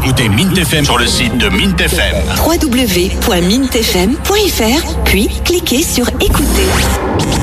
Écoutez Mint FM sur le site de Mint FM. www.mintfm.fr, puis cliquez sur écouter.